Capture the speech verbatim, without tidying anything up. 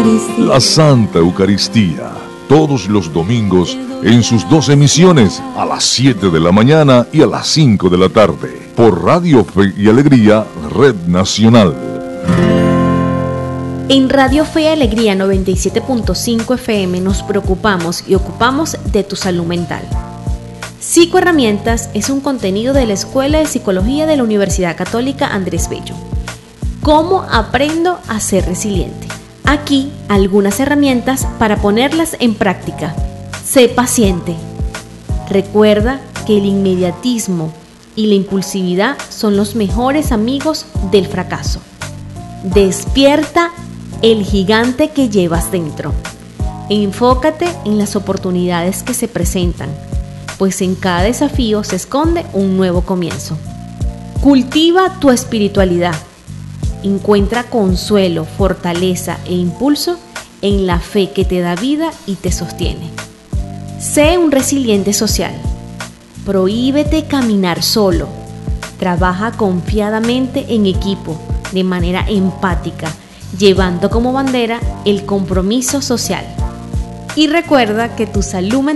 Eucaristía. La Santa Eucaristía, todos los domingos en sus dos emisiones, a las siete de la mañana y a las cinco de la tarde, por Radio Fe y Alegría, Red Nacional. En Radio Fe y Alegría noventa y siete punto cinco F M nos preocupamos y ocupamos de tu salud mental. Psicoherramientas es un contenido de la Escuela de Psicología de la Universidad Católica Andrés Bello. ¿Cómo aprendo a ser resiliente? Aquí algunas herramientas para ponerlas en práctica. Sé paciente. Recuerda que el inmediatismo y la impulsividad son los mejores amigos del fracaso. Despierta el gigante que llevas dentro. Enfócate en las oportunidades que se presentan, pues en cada desafío se esconde un nuevo comienzo. Cultiva tu espiritualidad. Encuentra consuelo, fortaleza e impulso en la fe que te da vida y te sostiene. Sé un resiliente social. Prohíbete caminar solo. Trabaja confiadamente en equipo, de manera empática, llevando como bandera el compromiso social. Y recuerda que tu salud mental